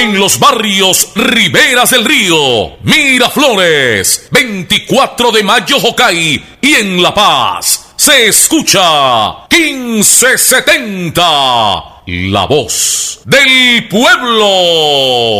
En los barrios Riberas del Río, Miraflores, 24 de mayo Jocay y en La Paz se escucha 1570, la voz del pueblo.